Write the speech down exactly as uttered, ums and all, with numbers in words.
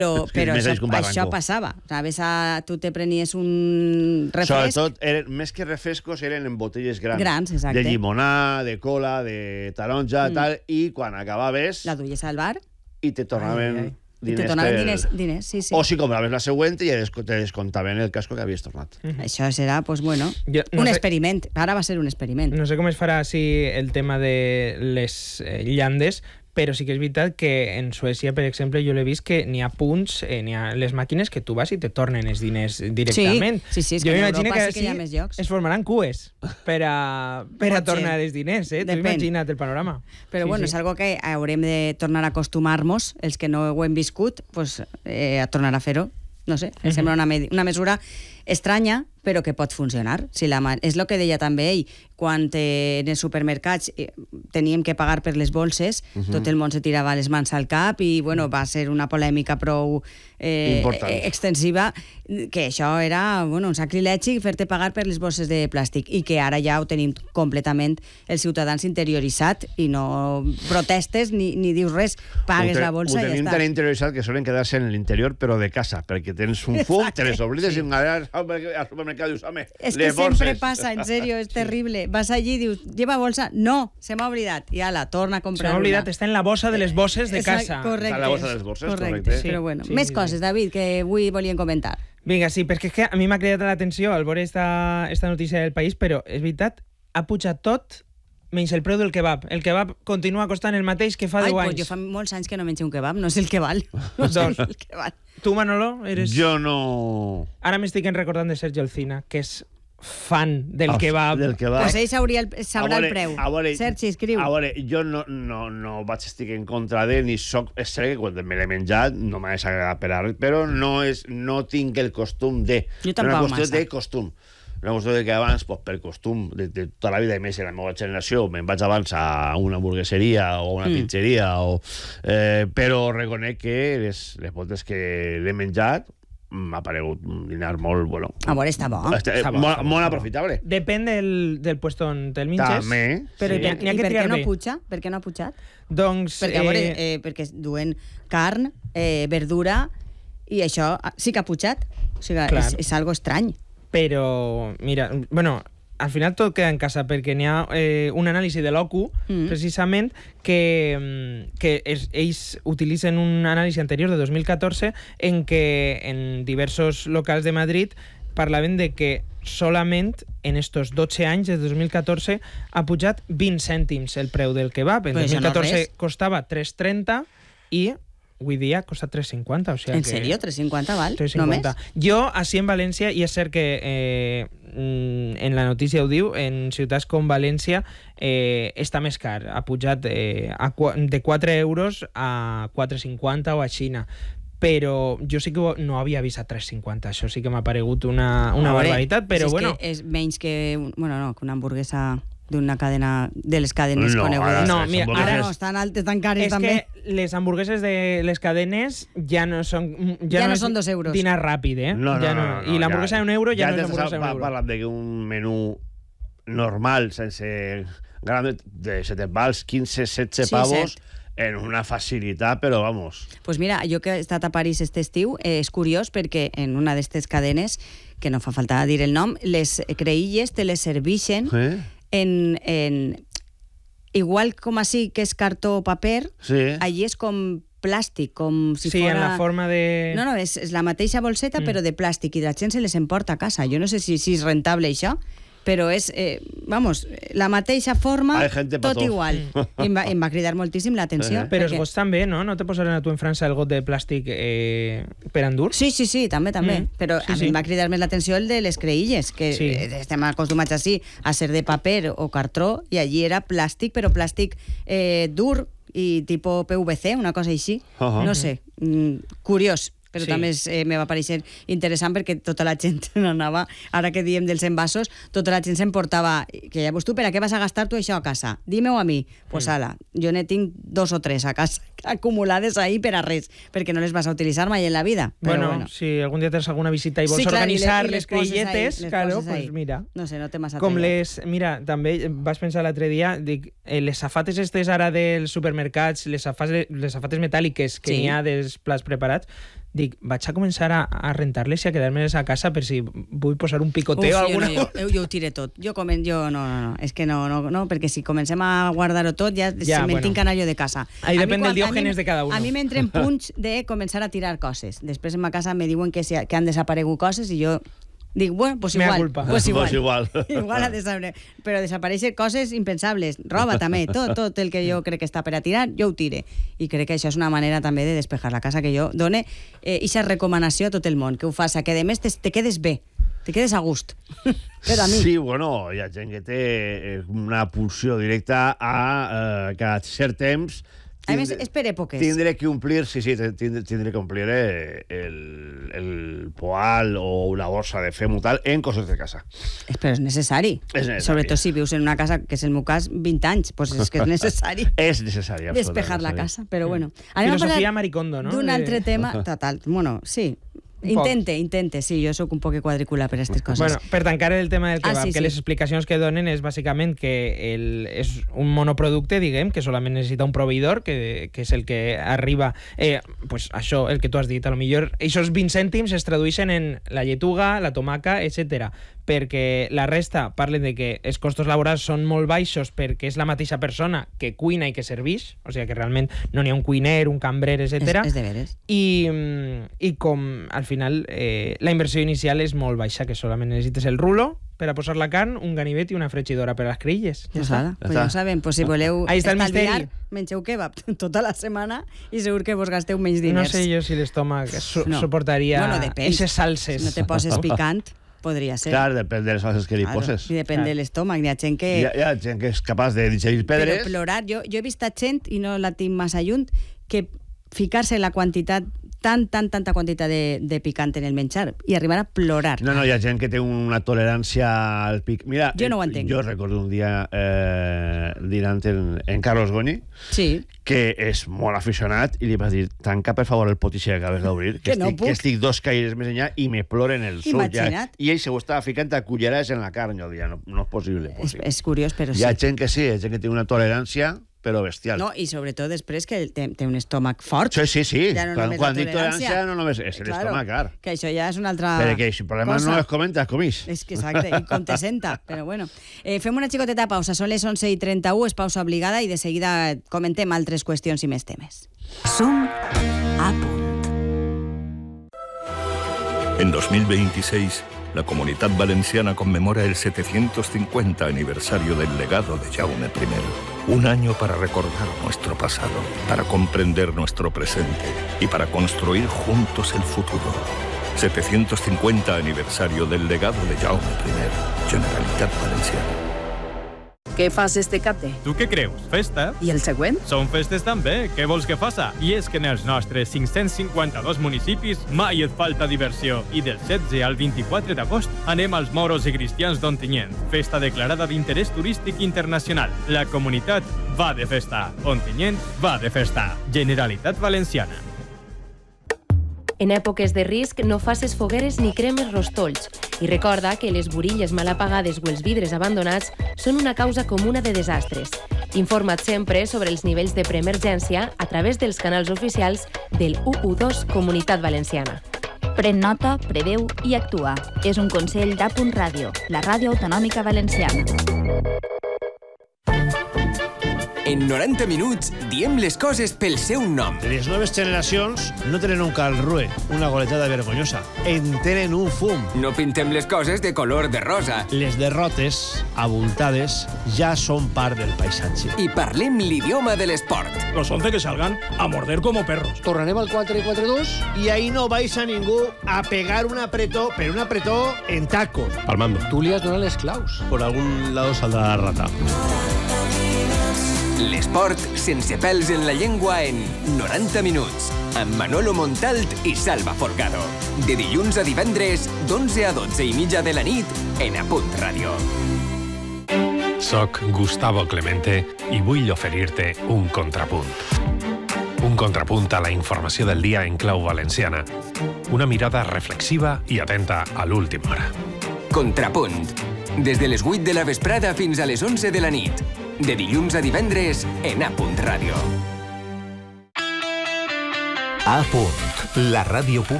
Però, però més això, anys que un barranco. això passava. Anaves a, tu te prenies un refresc... Sobretot, eren, més que refrescos, eren en botelles grans. Grans, exacte. De llimonà, de cola, de taronja, Mm. tal, i quan acabaves... La duies al bar I te tornaven Ai, ai. i diners te donaven per... diners, diners, sí, sí. O si compraves la següent i ja desco- te descontaven el casco que havies tornat. Això serà, doncs, bueno, Jo no un sé- experiment. Ara va ser un experiment. No sé com es farà si el tema de les eh, llandes, però sí que és veritat que en Suècia, per exemple, jo l'he vist que n'hi ha punts, eh, n'hi ha les màquines que tu vas i te tornen els diners directament. Sí, sí, sí, és jo que en m'imagino Europa que sí que hi ha més llocs. es formaran cues per a, per a Pot ser. tornar els diners, eh? Tu Depèn. imagina't el panorama. Però Sí, bueno, sí. és algo que haurem de tornar a acostumar-nos, els que no ho hem viscut, pues, eh, a tornar a fer-ho. No sé, em sembla una, med una mesura estranya, però que pot funcionar. Si la ma és el que deia també ell, quan eh, en els supermercats eh, teníem que pagar per les bolses, uh -huh. tot el món se tirava les mans al cap i bueno, va ser una polèmica prou eh, Important. extensiva, que això era bueno, un sacrilegi fer-te pagar per les bosses de plàstic i que ara ja ho tenim completament els ciutadans interioritzat i no protestes ni, ni dius res, pagues Ho te- la bolsa ho i ja tenim està. tan interioritzat que solen quedar-se en l'interior, però de casa, perquè tens un fum, te les oblides i al supermercat dius, home, És que les sempre bolses. passa, en serio, és terrible. Vas allí i dius, lleva bolsa? No, se m'ha oblidat. I ala, torna a Se comprar m'ha oblidat, una. està en la bossa de les bosses de Exacte, casa. Correcte. Està en la bossa de les bosses, correcte. correcte. Sí, Però bueno, sí, més sí, coses, sí. David, que avui volien comentar. Vinga, sí, perquè és que a mi m'ha cridat l'atenció al veure esta, esta notícia del país, però és veritat, ha pujat tot menys el preu del kebab. El kebab continua costant el mateix que fa Ai, deu pues anys. jo fa molts anys que no menjo un kebab, no sé el que val. No sé Doncs- el que val. Tu, Manolo, eres... Jo no... Ara m'estic recordant de Sergio Alcina, que és fan del Ah, kebab. Del kebab. Pues ell sabria el, sabrà A veure, el preu. a veure, Sergi, escriu. A veure, jo no, no, no vaig estic en contra de, ni soc... És cert que quan me l'he menjat no m'ha desagradat per a res, però no, és, no tinc el costum de... Jo És tampoc una qüestió massa. de costum. Una qüestió de que abans, pues, per costum, de, de tota la vida, i més en la meva generació, me'n vaig abans a una hamburgueseria o una Mm. pizzeria, o, eh, però reconec que les, les voltes que l'he menjat m'ha paregut un dinar molt, bueno... A veure, està bo. Està, Està bo, molt, està bo, molt està bo. aprofitable. Depèn del, del puesto on te'l menges. També. Però Sí. i per, N'hi ha i que per què triar no bé. puja? Per què no ha pujat? Doncs... Perquè, a veure, eh, perquè duen carn, eh, verdura, i això ah, sí que ha pujat. O sigui, Clar. és, és algo estrany. Però, mira, bueno, al final tot queda en casa perquè n'hi ha eh, un anàlisi de l'O C U, Mm. precisament, que, mm, que es, ells utilitzen un anàlisi anterior de dos mil catorze en què en diversos locals de Madrid parlaven de que solament en estos dotze anys, des de dos mil catorze, ha pujat vint cèntims el preu del kebab. En Però això no és dos mil catorze res. costava tres trenta i avui dia costa tres cinquanta. O sigui En que... sèrio? tres cinquanta val? tres Només? cinquanta. Jo, així en València, i és cert que eh, mm, en la notícia ho diu, en ciutats com València eh, està més car. Ha pujat eh, a, qu- de quatre euros a quatre cinquanta o a Xina. Però jo sí que ho- no havia vist a tres cinquanta. Això sí que m'ha paregut una, una A veure, barbaritat, però si és bueno... que és menys que... un- Bueno, no, que una hamburguesa d'una cadena, de les cadenes No, conegudes. ara- No, les mira, hamburgueses- Ara no, estan altes, tan cares És també. que les hamburgueses de les cadenes ja no són... Ja no és són dos euros. Dinar ràpid, eh? No, no, ja no, no, I l'hamburguesa ja- d'un euro ja, ja no és hamburguesa t'estàs d'un euro. parlant de que un menú normal, sense gran de set vals, quinze, setze Sí, pavos, set. en una facilitat, però vamos... Pues mira, jo que he estat a París este estiu, eh, és curiós perquè en una d'aquestes cadenes, que no fa falta dir el nom, les creïlles te les serveixen Eh? en, en... Igual com així que és cartó o paper, Sí. allí és com plàstic, com si Sí, fora... en la forma de... No, no, és, és la mateixa bolseta, Mm. però de plàstic, i la gent se les emporta a casa. Jo no sé si, si és rentable això, però és, eh, vamos, la mateixa forma, Hay gente pa' tot tot. igual. I em va, em va cridar moltíssim l'atenció. Eh. Però els perquè- gots també, no? No te posaran a tu en França el got de plàstic eh, per endur? Sí, sí, sí, també, també. Mm, Però sí, a sí. mi em va cridar més l'atenció el de les creïlles, que Sí. eh, estem acostumats així a ser de paper o cartró, i allí era plàstic, però plàstic eh, dur i tipus P V C, una cosa així. Ahà. No sé, mm, curiós, però Sí. també és, eh, me va parèixer interessant perquè tota la gent anava, ara que diem dels envasos, tota la gent s'emportava, que ja veus tu, per a què vas a gastar tu això a casa? Dime-ho a mi. Pues ala, jo ne tinc dos o tres a casa acumulades ahí per a res, perquè no les vas a utilitzar mai en la vida. Però Bueno, bueno. si algun dia tens alguna visita i vols Sí, clar, i organitzar le- i les, poses creïlletes, ahí, les claro, poses ahí. pues mira. No sé, no té massa Com tralla. les... Mira, també vas pensar l'altre dia, dic, eh, les safates estes ara dels supermercats, les safates, les safates metàl·liques que Sí. n'hi ha dels plats preparats, dic, vaig a començar a, a rentar-les i a quedar-me-les a casa per si vull posar un picoteo Uf, alguna jo, no, jo, jo ho tiré tot. Jo, comen, jo no, no, no, és que no, no, no, perquè si comencem a guardar-ho tot ja, ja me'n bueno. tinc anar jo de casa. Ahí a depèn del diògenes de cada un. A mi m'entren punts de començar a tirar coses. Després en ma casa me diuen que, si, que han desaparegut coses i jo dic, bueno, pues igual, pues igual, pues igual. igual ha desaparegut. Però desapareixen coses impensables, roba també, tot, tot el que jo crec que està per a tirar, jo ho tire. I crec que això és una manera també de despejar la casa, que jo done eh, ixa recomanació a tot el món, que ho faça, que a més te, te quedes bé, te quedes a gust. Però a mi. Sí, bueno, hi ha gent que té una pulsió directa a eh, cada cert temps. A més, és per èpoques. Tindré que omplir, sí, sí, tindré, tindré que omplir eh, el, el poal o una borsa de fem o tal en coses de casa. Però és necessari. És necessari. Sobretot si vius en una casa, que és el meu cas, vint anys, doncs és que és necessari. És necessari, despejar la casa, però bueno. Filosofia Maricondo, no? D'un altre tema, total, bueno, sí. Intente, intente, sí, jo sóc un poc quadrícula per aquestes coses. Bueno, per tancar el tema del kebab, ah, sí, que sí. les explicacions que donen és bàsicament que el, és un monoproducte, diguem, que solament necessita un proveïdor, que, que és el que arriba, eh, pues això, el que tu has dit, a lo millor, aquests vint cèntims es tradueixen en la lletuga, la tomaca, etcètera, perquè la resta parlen de que els costos laborals són molt baixos perquè és la mateixa persona que cuina i que serveix, o sigui que realment no n'hi ha un cuiner, un cambrer, etcètera. És, és de veres. I, i com al final eh, la inversió inicial és molt baixa, que solament necessites el rulo per a posar la carn, un ganivet i una fregidora per a les crilles. Ja està. Pues ja ho sabem, pues si voleu estalviar, mengeu kebab tota la setmana i segur que vos gasteu menys diners. No sé jo si l'estómac su no. suportaria bueno, aquestes salses. Si no te poses picant, podria ser. Clar, depèn de les salses que li claro, poses. I depèn de l'estómac. Hi ha gent que... Hi ha, hi ha gent que és capaç de digerir pedres. Però plorar, jo, jo he vist a gent, i no la tinc massa lluny, que ficar-se la quantitat tan, tan, tanta quantitat de, de picant en el menjar i arribar a plorar. No, no, hi ha gent que té una tolerància al pic. Mira, jo no ho entenc. Jo recordo un dia eh, dinant en, en Carlos Goñi, sí. que és molt aficionat, i li va dir, tanca per favor el potixer que acabes d'obrir, que, que, no estic, que estic dos caires més enllà i me ploren el sud. Ja. I ell se ho estava ficant a cullerades en la carn. Jo dia, no, no és possible. És, és curiós, però sí. Hi ha gent que sí, hi ha gent que té una tolerància però bestial. No, i sobretot després que té, té un estómac fort. Sí, sí, sí. Ja no quan quan dic tolerància no només és l'estómac, clar. Que això ja és una altra Però que el problema cosa. No es comenta, com és. És que exacte, i com te senta, però bueno. Eh, fem una xicoteta pausa, són les onze i trenta-u, és pausa obligada, i de seguida comentem altres qüestions i més temes. Som a punt. En dos mil veintiséis, la Comunidad Valenciana conmemora el setecientos cincuenta aniversario del legado de Jaume primero. Un año para recordar nuestro pasado, para comprender nuestro presente y para construir juntos el futuro. setecientos cincuenta aniversario del legado de Jaume primero. Generalitat Valenciana. Què fas este cap de? Tu què creus? Festa? I el següent? Són festes també. Què vols que faça? I és que en els nostres cinc-cents cinquanta-dos municipis mai et falta diversió. I del setze al vint-i-quatre d'agost anem als Moros i Cristians d'Ontinyent. Festa declarada d'interès turístic internacional. La comunitat va de festa. Ontinyent va de festa. Generalitat Valenciana. En èpoques de risc no facis fogueres ni cremes rostolls. I recorda que les burilles mal apagades o els vidres abandonats són una causa comuna de desastres. Informa't sempre sobre els nivells de preemergència a través dels canals oficials del u u dos Comunitat Valenciana. Pren nota, preveu i actua. És un consell d'A Punt Ràdio, la ràdio autonòmica valenciana. En noranta minuts diem les coses pel seu nom. Les noves generacions no tenen un calrue, una goletada vergonyosa. En tenen un fum. No pintem les coses de color de rosa. Les derrotes, abultades, ja són part del paisatge. I parlem l'idioma de l'esport. Los once que salgan a morder como perros. Tornarem al quatre quatre dos i ahí no vais a ningú a pegar un apretó, pero un apretó en tacos. Palmando. Tú li has donat les claus. Por algún lado saldrá la rata. L'esport sense pèls en la llengua en noranta minuts, amb Manolo Montalt i Salva Folgado. De dilluns a divendres, d'onze a dotze i mitja de la nit, en A Punt Ràdio. Soc Gustavo Clemente i vull oferir-te un contrapunt. Un contrapunt a la informació del dia en clau valenciana. Una mirada reflexiva i atenta a l'última hora. Contrapunt. Des de les vuit de la vesprada fins a les onze de la nit. De dilluns a divendres en A Punt Ràdio. A punt, la ràdio pública